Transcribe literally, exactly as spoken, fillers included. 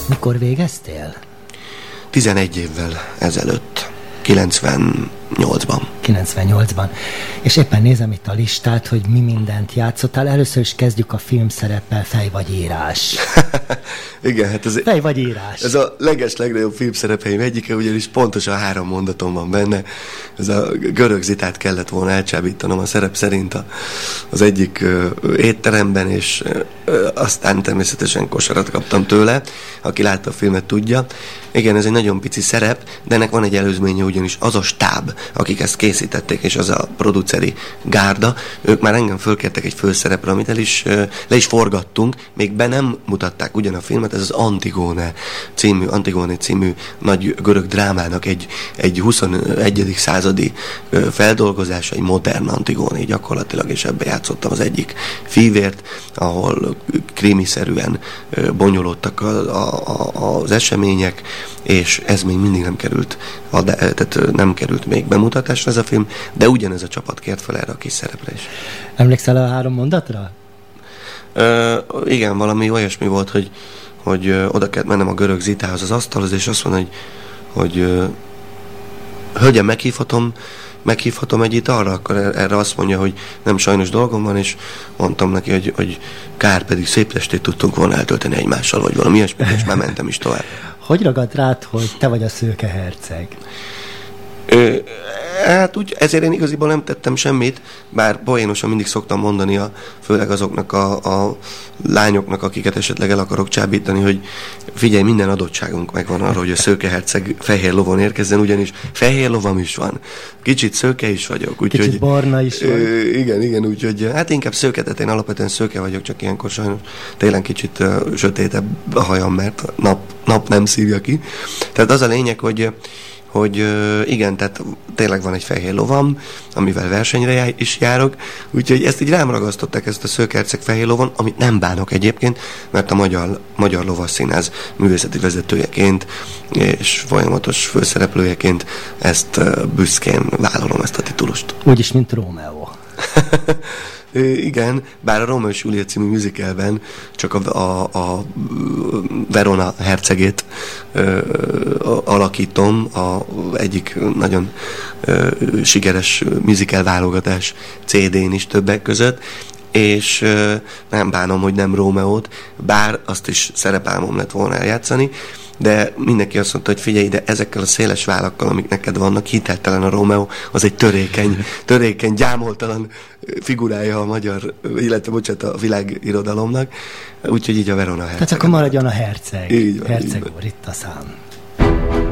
Mikor végeztél? tizenegy évvel ezelőtt, kilencvennyolcban. kilencvennyolcban. És éppen nézem itt a listát, hogy mi mindent játszottál. Először is kezdjük a filmszereppel, Fej vagy írás. Igen, hát ez, Fej vagy írás. Ez a leges, legnagyobb filmszerepeim egyike, ugyanis pontosan három mondatom van benne. Ez a Görög Zitát kellett volna elcsábítanom a szerep szerint a, az egyik ö, étteremben, és ö, aztán természetesen kosarat kaptam tőle. Aki látta a filmet, tudja. Igen, ez egy nagyon pici szerep, de ennek van egy előzménye, ugyanis az a stáb, akik ezt készítették, és az a produceri gárda, ők már engem fölkértek egy főszerepre, amit el is, le is forgattunk, még be nem mutatták ugyan a filmet, ez az Antigone című, Antigone című nagy görög drámának egy, egy huszonegyedik századi feldolgozása, egy modern Antigone gyakorlatilag, és ebbe játszottam az egyik fívért, ahol krimiszerűen bonyolódtak a, a, a, az események, és ez még mindig nem került, tehát nem került még bemutatásra ez a film, de ugyanez a csapat kért fel erre a kis szerepre is. Emlékszel a három mondatra? Ö, igen, valami olyasmi volt, hogy, hogy ö, oda kellett mennem a Görög Zitához, az asztalhoz, és azt mondja, hogy, hogy ö, hölgyem, meghívhatom, meghívhatom egy italra, akkor erre azt mondja, hogy nem, sajnos dolgom van, és mondtam neki, hogy, hogy kár, pedig szép estét tudtunk volna eltölteni egymással, vagy valami ilyesmi, és már mentem is tovább. Hogy ragadt rád, hogy te vagy a szőke herceg? Ö, hát úgy, ezért én igaziból nem tettem semmit, bár poénosan mindig szoktam mondani, a, főleg azoknak a, a lányoknak, akiket esetleg el akarok csábítani, hogy figyelj, minden adottságunk megvan arra, hogy a szőke herceg fehér lovon érkezzen, ugyanis fehér lovam is van. Kicsit szőke is vagyok. Úgy, Kicsit hogy, barna is ö, vagy. Igen, igen, úgyhogy hát inkább szőke, tehát én alapvetően szőke vagyok, csak ilyenkor sajnos télen kicsit uh, sötétebb a hajam, mert nap, nap nem szívja ki. Tehát az a lényeg, hogy hogy igen, tehát tényleg van egy fehér lovam, amivel versenyre is járok, úgyhogy ezt így rám ragasztották, ezt a szőkeherceg fehér lovon, amit nem bánok egyébként, mert a Magyar, Magyar Lovasszínház művészeti vezetőjeként és folyamatos főszereplőjeként ezt büszkén vállalom, ezt a titulust. Úgyis, mint Rómeó. Igen, bár a Rómeó és Júlia című musicalben csak a, a, a Verona hercegét ö, alakítom, a egyik nagyon ö, sikeres musical válogatás cé dén is többek között, és ö, nem bánom, hogy nem Rómeót, bár azt is szerepálmom lett volna eljátszani, de mindenki azt mondta, hogy figyelj, de ezekkel a széles vállakkal, amik neked vannak, hiteltelen a Rómeó, az egy törékeny, törékeny, gyámoltalan figurája a magyar, illetve bocsánat, a világirodalomnak, úgyhogy így a Verona herceg. Tehát akkor maradjon a herceg. Így van, herceg így van. úr, itt a szám.